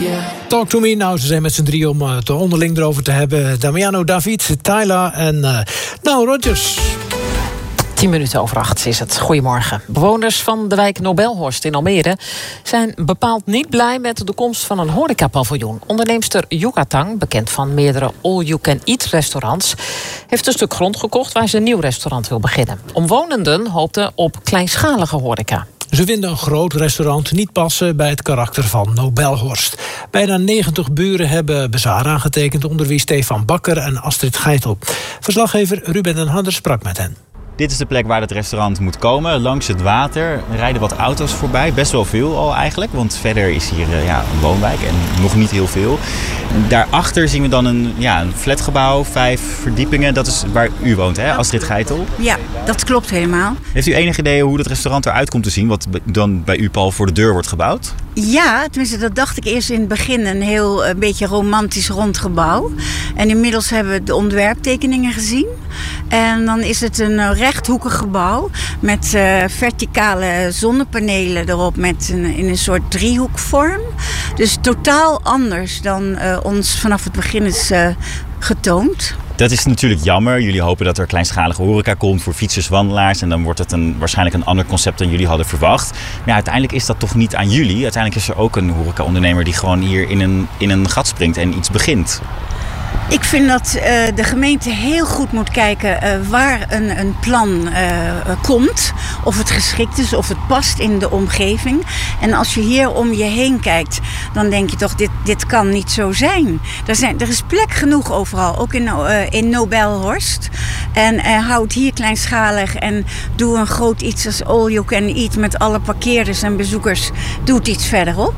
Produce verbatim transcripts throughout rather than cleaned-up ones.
Talk to me. Nou, ze zijn met z'n drie om het onderling erover te hebben. Damiano, David, Tyler en uh, nou, Rogers. Tien minuten over acht is het. Goedemorgen. Bewoners van de wijk Nobelhorst in Almere zijn bepaald niet blij met de komst van een horecapaviljoen. Onderneemster Yucatang, bekend van meerdere all-you-can-eat restaurants, heeft een stuk grond gekocht waar ze een nieuw restaurant wil beginnen. Omwonenden hoopten op kleinschalige horeca. Ze vinden een groot restaurant niet passen bij het karakter van Nobelhorst. Bijna negentig buren hebben bezwaar aangetekend, onder wie Stefan Bakker en Astrid Geitel. Verslaggever Ruben den Hadder sprak met hen. Dit is de plek waar het restaurant moet komen, langs het water. Er rijden wat auto's voorbij, best wel veel al eigenlijk. Want verder is hier uh, ja, een woonwijk en nog niet heel veel. Daarachter zien we dan een, ja, een flatgebouw, vijf verdiepingen. Dat is waar u woont, hè, Astrid Geitel? Ja, dat klopt helemaal. Heeft u enig idee hoe dat restaurant eruit komt te zien, wat dan bij u, Paul, voor de deur wordt gebouwd? Ja, tenminste dat dacht ik eerst in het begin. Een heel een beetje romantisch rond gebouw. En inmiddels hebben we de ontwerptekeningen gezien. En dan is het een rechthoekig gebouw met uh, verticale zonnepanelen erop met een, in een soort driehoekvorm. Dus totaal anders dan uh, ons vanaf het begin is uh, getoond. Dat is natuurlijk jammer. Jullie hopen dat er kleinschalige horeca komt voor fietsers, wandelaars. En dan wordt het een, waarschijnlijk een ander concept dan jullie hadden verwacht. Maar ja, uiteindelijk is dat toch niet aan jullie. Uiteindelijk is er ook een horecaondernemer die gewoon hier in een, in een gat springt en iets begint. Ik vind dat uh, de gemeente heel goed moet kijken uh, waar een, een plan uh, komt. Of het geschikt is, of het past in de omgeving. En als je hier om je heen kijkt, dan denk je toch, dit, dit kan niet zo zijn. Er, zijn. er is plek genoeg overal, ook in, uh, in Nobelhorst. En uh, houd hier kleinschalig en doe een groot iets als all you can eat met alle parkeerders en bezoekers. Doe het iets verderop.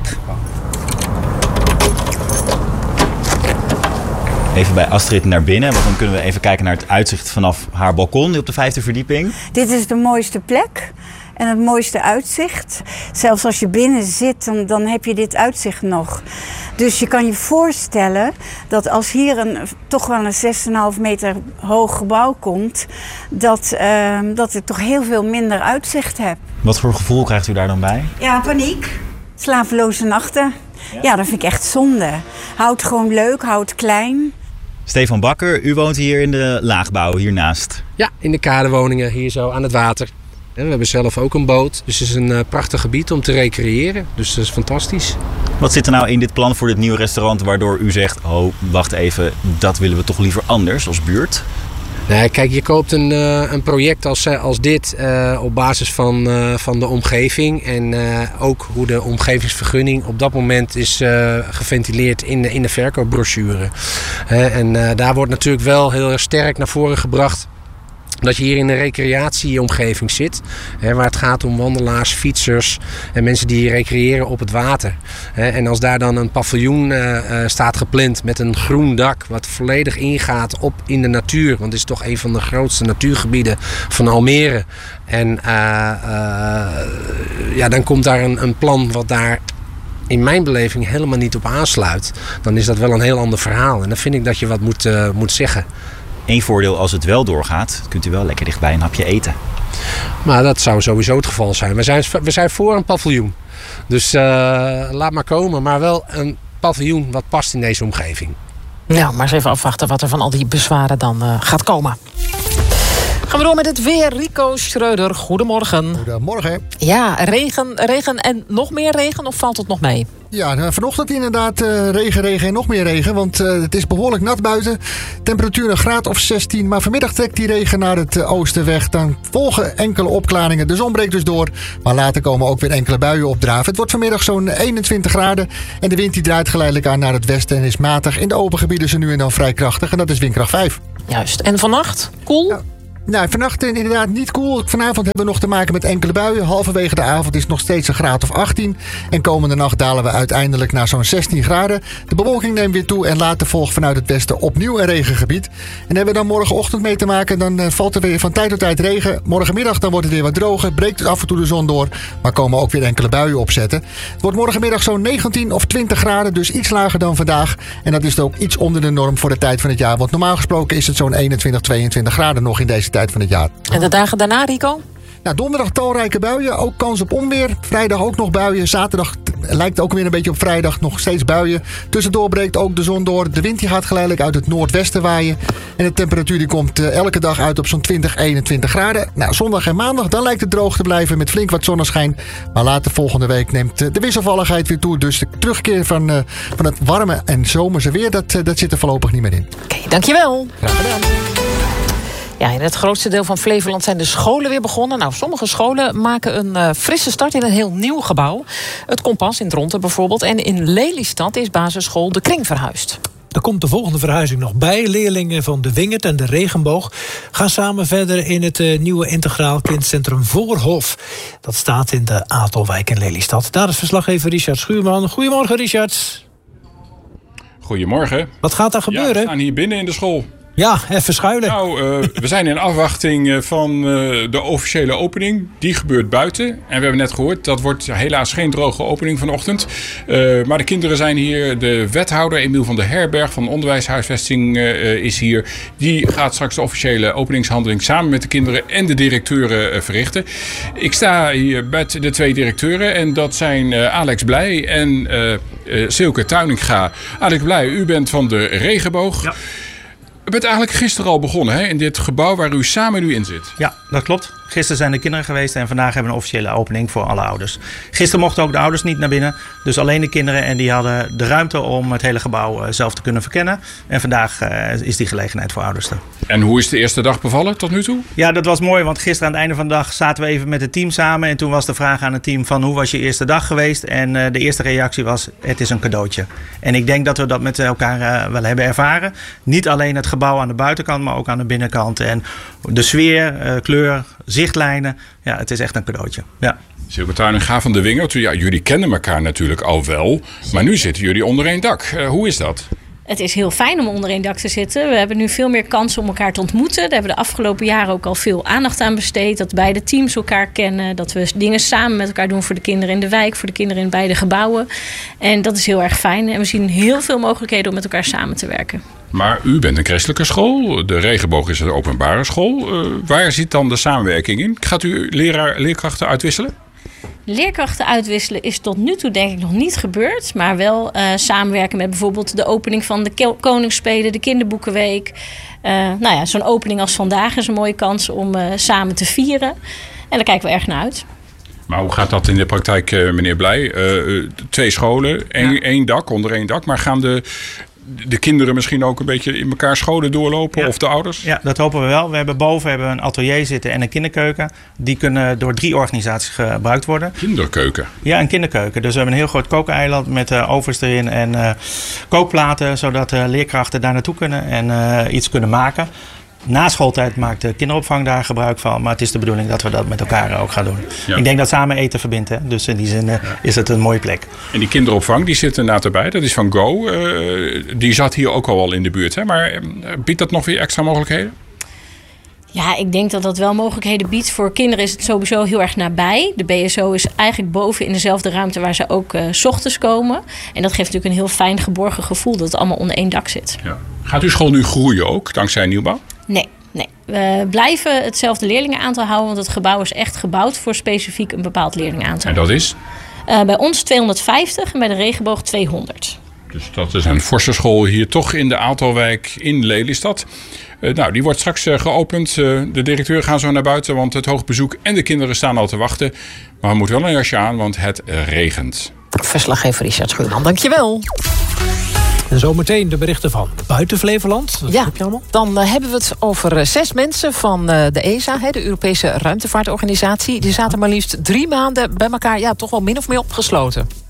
Even bij Astrid naar binnen, want dan kunnen we even kijken naar het uitzicht vanaf haar balkon op de vijfde verdieping. Dit is de mooiste plek en het mooiste uitzicht. Zelfs als je binnen zit, dan, dan heb je dit uitzicht nog. Dus je kan je voorstellen dat als hier een, toch wel een zes komma vijf meter hoog gebouw komt, dat, uh, dat het toch heel veel minder uitzicht hebt. Wat voor gevoel krijgt u daar dan bij? Ja, paniek. Slapeloze nachten. Ja, ja dat vind ik echt zonde. Houd gewoon leuk, houd klein. Stefan Bakker, u woont hier in de laagbouw hiernaast. Ja, in de kaderwoningen hier zo aan het water. We hebben zelf ook een boot, dus het is een uh, prachtig gebied om te recreëren. Dus dat is fantastisch. Wat zit er nou in dit plan voor dit nieuwe restaurant waardoor u zegt, oh, wacht even, dat willen we toch liever anders als buurt? Nee, kijk, je koopt een, uh, een project als, als dit uh, op basis van, uh, van de omgeving. En uh, ook hoe de omgevingsvergunning op dat moment is uh, geventileerd in de, in de verkoopbrochure. Uh, en uh, daar wordt natuurlijk wel heel erg sterk naar voren gebracht dat je hier in een recreatieomgeving zit. Hè, waar het gaat om wandelaars, fietsers en mensen die recreëren op het water. Hè, en als daar dan een paviljoen uh, staat gepland met een groen dak wat volledig ingaat op in de natuur. Want het is toch een van de grootste natuurgebieden van Almere. En uh, uh, ja, dan komt daar een, een plan wat daar in mijn beleving helemaal niet op aansluit. Dan is dat wel een heel ander verhaal. En dan vind ik dat je wat moet, uh, moet zeggen. Eén voordeel als het wel doorgaat, kunt u wel lekker dichtbij een hapje eten. Maar dat zou sowieso het geval zijn. We zijn, we zijn voor een paviljoen. Dus uh, laat maar komen. Maar wel een paviljoen wat past in deze omgeving. Nou, maar eens even afwachten wat er van al die bezwaren dan uh, gaat komen. Gaan we door met het weer. Rico Schreuder, goedemorgen. Goedemorgen. Ja, regen, regen en nog meer regen of valt het nog mee? Ja, vanochtend inderdaad uh, regen, regen en nog meer regen. Want uh, het is behoorlijk nat buiten. Temperatuur een graad of zestien. Maar vanmiddag trekt die regen naar het uh, oosten weg. Dan volgen enkele opklaringen. De zon breekt dus door. Maar later komen ook weer enkele buien opdraven. Het wordt vanmiddag zo'n eenentwintig graden. En de wind die draait geleidelijk aan naar het westen en is matig. In de open gebieden is er nu en dan vrij krachtig. En dat is windkracht vijf. Juist. En vannacht? Koel? Ja. Nou, vannacht inderdaad niet koel. Vanavond hebben we nog te maken met enkele buien. Halverwege de avond is het nog steeds een graad of achttien. En komende nacht dalen we uiteindelijk naar zo'n zestien graden. De bewolking neemt weer toe en later volgt vanuit het westen opnieuw een regengebied. En hebben we dan morgenochtend mee te maken, dan uh, valt er weer van tijd tot tijd regen. Morgenmiddag dan wordt het weer wat droger, breekt af en toe de zon door. Maar komen ook weer enkele buien opzetten. Het wordt morgenmiddag zo'n negentien of twintig graden, dus iets lager dan vandaag. En dat is ook iets onder de norm voor de tijd van het jaar. Want normaal gesproken is het zo'n eenentwintig, tweeëntwintig graden nog in deze tijd van het jaar. En de dagen daarna, Rico? Nou, donderdag talrijke buien, ook kans op onweer. Vrijdag ook nog buien. Zaterdag lijkt ook weer een beetje op vrijdag. Nog steeds buien. Tussendoor breekt ook de zon door. De wind die gaat geleidelijk uit het noordwesten waaien. En de temperatuur die komt uh, elke dag uit op zo'n twintig, eenentwintig graden. Nou, zondag en maandag, dan lijkt het droog te blijven met flink wat zonneschijn. Maar later volgende week neemt uh, de wisselvalligheid weer toe. Dus de terugkeer van, uh, van het warme en zomerse weer, dat, uh, dat zit er voorlopig niet meer in. Oké, okay, dankjewel. Graag gedaan. Ja, in het grootste deel van Flevoland zijn de scholen weer begonnen. Nou, sommige scholen maken een uh, frisse start in een heel nieuw gebouw. Het Kompas in Dronten bijvoorbeeld. En in Lelystad is basisschool De Kring verhuisd. Er komt de volgende verhuizing nog bij. Leerlingen van De Wingert en De Regenboog gaan samen verder in het uh, nieuwe integraal kindcentrum Voorhof. Dat staat in de Atelwijk in Lelystad. Daar is verslaggever Richard Schuurman. Goedemorgen, Richard. Goedemorgen. Wat gaat daar gebeuren? Ja, we staan hier binnen in de school. Ja, even schuilen. Nou, uh, we zijn in afwachting van uh, de officiële opening. Die gebeurt buiten. En we hebben net gehoord, dat wordt helaas geen droge opening vanochtend. Uh, maar de kinderen zijn hier. De wethouder Emiel van der Herberg van onderwijshuisvesting uh, is hier. Die gaat straks de officiële openingshandeling samen met de kinderen en de directeuren uh, verrichten. Ik sta hier met de twee directeuren. En dat zijn uh, Alex Blij en uh, uh, Silke Tuininga. Alex Blij, u bent van De Regenboog. Ja. U bent eigenlijk gisteren al begonnen, hè, in dit gebouw waar u samen nu in zit. Ja, dat klopt. Gisteren zijn de kinderen geweest en vandaag hebben we een officiële opening voor alle ouders. Gisteren mochten ook de ouders niet naar binnen, dus alleen de kinderen. En die hadden de ruimte om het hele gebouw zelf te kunnen verkennen. En vandaag uh, is die gelegenheid voor ouders er. En hoe is de eerste dag bevallen tot nu toe? Ja, dat was mooi, want gisteren aan het einde van de dag zaten we even met het team samen. En toen was de vraag aan het team van hoe was je eerste dag geweest? En uh, de eerste reactie was, het is een cadeautje. En ik denk dat we dat met elkaar uh, wel hebben ervaren. Niet alleen het gebouw aan de buitenkant, maar ook aan de binnenkant. En de sfeer, uh, kleur, zichtlijnen. Ja, het is echt een cadeautje. Ja. Silke Tuininga van De Wingert. Ja, jullie kennen elkaar natuurlijk al wel. Maar nu zitten jullie onder één dak. Uh, hoe is dat? Het is heel fijn om onder één dak te zitten. We hebben nu veel meer kansen om elkaar te ontmoeten. Daar hebben we de afgelopen jaren ook al veel aandacht aan besteed. Dat beide teams elkaar kennen. Dat we dingen samen met elkaar doen voor de kinderen in de wijk. Voor de kinderen in beide gebouwen. En dat is heel erg fijn. En we zien heel veel mogelijkheden om met elkaar samen te werken. Maar u bent een christelijke school. De Regenboog is een openbare school. Uh, waar zit dan de samenwerking in? Gaat u leraar, leerkrachten uitwisselen? Leerkrachten uitwisselen is tot nu toe denk ik nog niet gebeurd. Maar wel uh, samenwerken met bijvoorbeeld de opening van de Koningsspelen, de Kinderboekenweek. Uh, nou ja, zo'n opening als vandaag is een mooie kans om uh, samen te vieren. En daar kijken we erg naar uit. Maar hoe gaat dat in de praktijk, uh, meneer Blij? Uh, twee scholen, één, ja. één dak, onder één dak. Maar gaan de... de kinderen misschien ook een beetje in elkaar scholen doorlopen, ja. Of de ouders? Ja, dat hopen we wel. We hebben boven hebben we een atelier zitten en een kinderkeuken. Die kunnen door drie organisaties gebruikt worden. Kinderkeuken? Ja, een kinderkeuken. Dus we hebben een heel groot kookeiland met uh, ovens erin en uh, kookplaten, zodat uh, leerkrachten daar naartoe kunnen en uh, iets kunnen maken. Na schooltijd maakt de kinderopvang daar gebruik van. Maar het is de bedoeling dat we dat met elkaar ook gaan doen. Ja. Ik denk dat samen eten verbindt. Hè? Dus in die zin uh, ja. is het een mooie plek. En die kinderopvang die zit inderdaad erbij. Dat is van Go. Uh, die zat hier ook al wel in de buurt. Hè? Maar uh, biedt dat nog weer extra mogelijkheden? Ja, ik denk dat dat wel mogelijkheden biedt. Voor kinderen is het sowieso heel erg nabij. De B S O is eigenlijk boven in dezelfde ruimte waar ze ook uh, 's ochtends komen. En dat geeft natuurlijk een heel fijn geborgen gevoel dat het allemaal onder één dak zit. Ja. Gaat uw school nu groeien ook, dankzij nieuwbouw? Nee, nee, we blijven hetzelfde leerlingenaantal houden. Want het gebouw is echt gebouwd voor specifiek een bepaald leerlingenaantal. En dat is? Uh, bij ons tweehonderdvijftig en bij de Regenboog tweehonderd. Dus dat is een forse school hier toch in de Aaltelwijk in Lelystad. Uh, nou, die wordt straks uh, geopend. Uh, de directeur gaan zo naar buiten, want het hoogbezoek en de kinderen staan al te wachten. Maar we moeten wel een jasje aan, want het uh, regent. Verslaggever Richard Schuurman, dankjewel. En zometeen de berichten van buiten Flevoland. Wat ja, heb je allemaal? Dan uh, hebben we het over uh, zes mensen van uh, de E S A, hè, de Europese Ruimtevaartorganisatie. Die zaten maar liefst drie maanden bij elkaar, ja, toch wel min of meer opgesloten.